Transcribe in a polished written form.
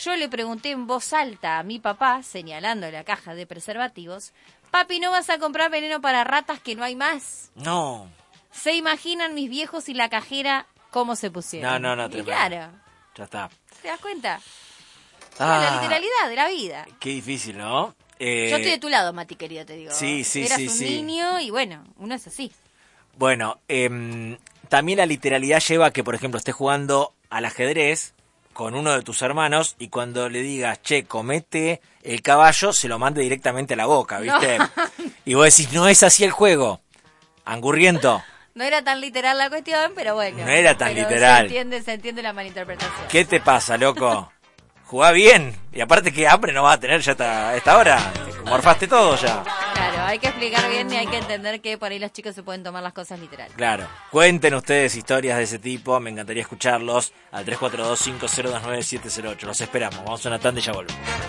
yo le pregunté en voz alta a mi papá, señalando la caja de preservativos, papi, ¿no vas a comprar veneno para ratas que no hay más? No. ¿Se imaginan mis viejos y la cajera cómo se pusieron? No, Y tremendo. claro, Ya está. ¿te das cuenta? La literalidad de la vida. Qué difícil, ¿no? Yo estoy de tu lado, Mati, querido, te digo. Sí, Eras un sí. niño y bueno, uno es así. Bueno, también la literalidad lleva a que, por ejemplo, estés jugando al ajedrez con uno de tus hermanos y cuando le digas, che, comete el caballo, se lo mande directamente a la boca, ¿viste? No. Y vos decís, no es así el juego. Angurriento. No era tan literal la cuestión, pero bueno. No era tan literal. Se entiende la malinterpretación. ¿Qué te pasa, loco? Jugá bien. Y aparte, ¿qué hambre no vas a tener ya a esta hora? Morfaste todo ya. Claro, hay que explicar bien y hay que entender que por ahí los chicos se pueden tomar las cosas literal. Claro. Cuenten ustedes historias de ese tipo. Me encantaría escucharlos al 342-5029708. Los esperamos. Vamos a una tanda y ya volvemos.